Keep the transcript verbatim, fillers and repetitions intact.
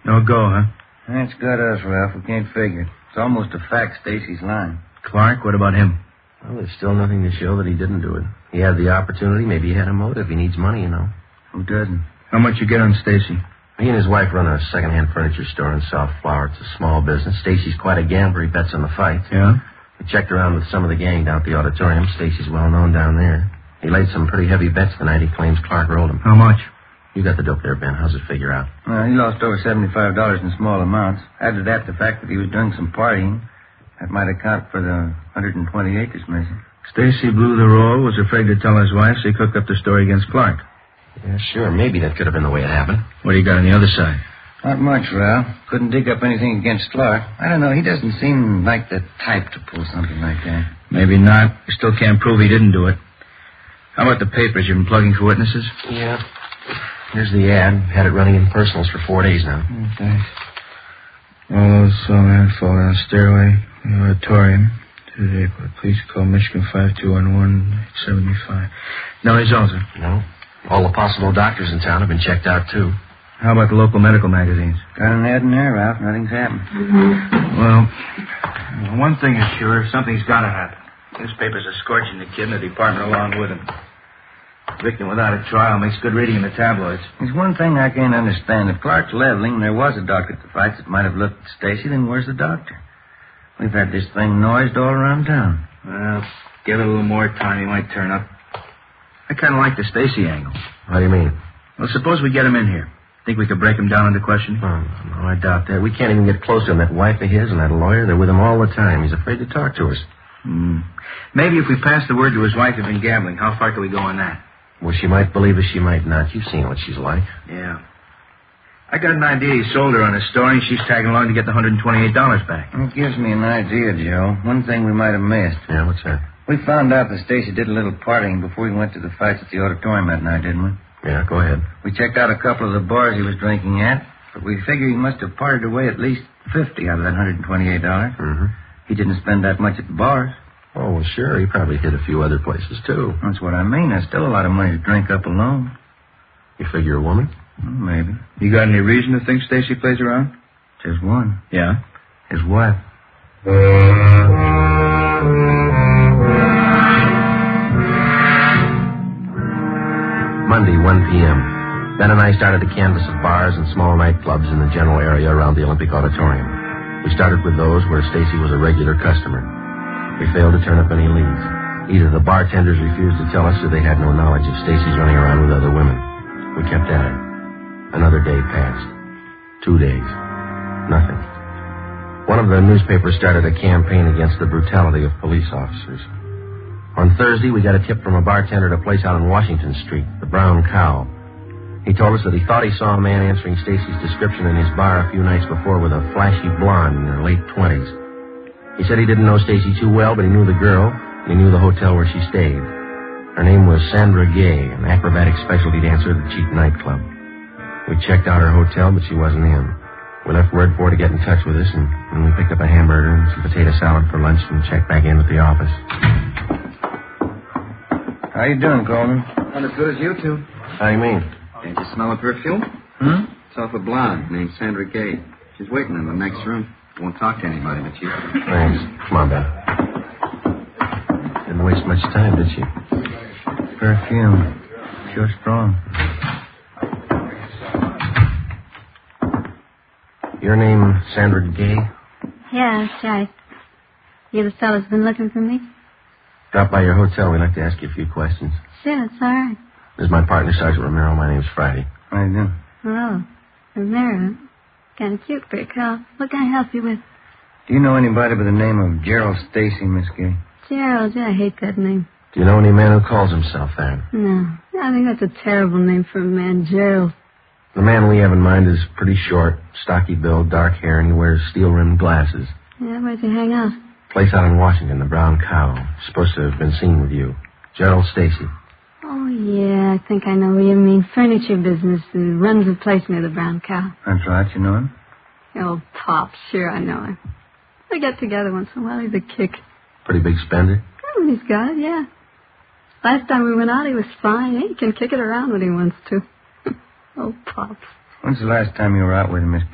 No go, huh? That's got us, Ralph. We can't figure it. It's almost a fact Stacy's lying. Clark, what about him? Well, there's still nothing to show that he didn't do it. He had the opportunity. Maybe he had a motive. He needs money, you know. Who doesn't? How much you get on Stacy? He and his wife run a second-hand furniture store in South Flower. It's a small business. Stacy's quite a gambler. He bets on the fights. Yeah? We checked around with some of the gang down at the auditorium. Stacy's well-known down there. He laid some pretty heavy bets the night he claims Clark rolled him. How much? You got the dope there, Ben. How's it figure out? Well, he lost over seventy-five dollars in small amounts. Add to that the fact that he was doing some partying. That might account for the one hundred twenty acres missing. Stacy blew the roll, was afraid to tell his wife, so he cooked up the story against Clark. Yeah, sure. Maybe that could have been the way it happened. What do you got on the other side? Not much, Ralph. Couldn't dig up anything against Clark. I don't know. He doesn't seem like the type to pull something like that. Maybe not. We still can't prove he didn't do it. How about the papers? You've been plugging for witnesses? Yeah. Here's the ad. Had it running in personals for four days now. Oh, thanks. All those saw man fall down the stairway in the auditorium. Today, please call Michigan five two one one eight seven five. No results, huh? No. All the possible doctors in town have been checked out, too. How about the local medical magazines? Got an ad in there, Ralph. Nothing's happened. Well, one thing is sure. Something's got to happen. Newspapers are scorching the kid and the department along with him. Victim without a trial makes good reading in the tabloids. There's one thing I can't understand. If Clark's leveling and there was a doctor at the fights that might have looked at Stacy, then where's the doctor? We've had this thing noised all around town. Well, give it a little more time, he might turn up. I kind of like the Stacy angle. How do you mean? Well, suppose we get him in here. Think we could break him down into question? Oh, no, I doubt that. We can't even get close to him. That wife of his and that lawyer, they're with him all the time. He's afraid to talk to us. Hmm. Maybe if we pass the word to his wife he'd been gambling, how far can we go on that? Well, she might believe us, she might not. You've seen what she's like. Yeah. I got an idea he sold her on a story, and she's tagging along to get the one hundred twenty-eight dollars back. It gives me an idea, Joe. One thing we might have missed. Yeah, what's that? We found out that Stacy did a little partying before he went to the fights at the auditorium that night, didn't we? Yeah, go ahead. We checked out a couple of the bars he was drinking at, but we figure he must have parted away at least fifty out of that one hundred twenty-eight dollars. Mm-hmm. He didn't spend that much at the bars. Oh, well, sure. He probably hit a few other places, too. That's what I mean. That's still a lot of money to drink up alone. You figure a woman? Well, maybe. You got any reason to think Stacy plays around? Just one. Yeah? His wife. Monday, one p.m. Ben and I started to canvass of bars and small nightclubs in the general area around the Olympic Auditorium. We started with those where Stacy was a regular customer. We failed to turn up any leads. Either the bartenders refused to tell us or they had no knowledge of Stacy's running around with other women. We kept at it. Another day passed. Two days. Nothing. One of the newspapers started a campaign against the brutality of police officers. On Thursday, we got a tip from a bartender at a place out on Washington Street, the Brown Cow. He told us that he thought he saw a man answering Stacy's description in his bar a few nights before with a flashy blonde in her late twenties. He said he didn't know Stacy too well, but he knew the girl, and he knew the hotel where she stayed. Her name was Sandra Gay, an acrobatic specialty dancer at the cheap nightclub. We checked out her hotel, but she wasn't in. We left word for her to get in touch with us, and, and we picked up a hamburger and some potato salad for lunch and checked back in at the office. How you doing, Coleman? Not as good as you two. How do you mean? Can't you smell a perfume? Hmm? It's off a blonde named Sandra Gay. She's waiting in the next room. Won't talk to anybody but you. Thanks. Come on, Ben. Didn't waste much time, did she? Perfume. Sure strong. Your name, Sandra Gay? Yeah, that's right. You the fellas been looking for me? Drop by your hotel. We'd like to ask you a few questions. Sure, it's all right. This is my partner, Sergeant Romero. My name's Friday. How you doing? Oh, Romero. Kind of cute for a cop. What can I help you with? Do you know anybody by the name of Gerald Stacy, Miss Gay? Gerald, yeah, I hate that name. Do you know any man who calls himself that? No, I think that's a terrible name for a man, Gerald. The man we have in mind is pretty short, stocky build, dark hair, and he wears steel-rimmed glasses. Yeah, where'd you hang out? Place out in Washington, the Brown Cow. Supposed to have been seen with you. Gerald Stacy. Oh, yeah, I think I know who you mean. Furniture business. Who runs a place near the Brown Cow. That's right. You know him? The old Pop. Sure, I know him. We get together once in a while. He's a kick. Pretty big spender? Oh, he's got it, yeah. Last time we went out, he was fine. He can kick it around when he wants to. Old Pops. When's the last time you were out with him, Miss